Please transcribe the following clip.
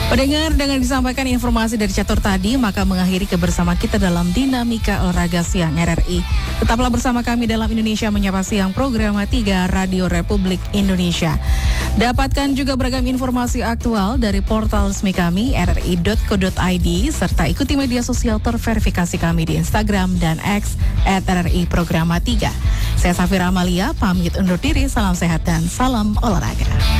Pendengar, dengan disampaikan informasi dari Catur tadi, maka mengakhiri kebersamaan kita dalam Dinamika Olahraga Siang RRI. Tetaplah bersama kami dalam Indonesia Menyapa Siang, program 3 Radio Republik Indonesia. Dapatkan juga beragam informasi aktual dari portal resmi kami, rri.co.id, serta ikuti media sosial terverifikasi kami di Instagram dan X @RRI Programa 3. Saya Safira Amalia, pamit undur diri, salam sehat dan salam olahraga.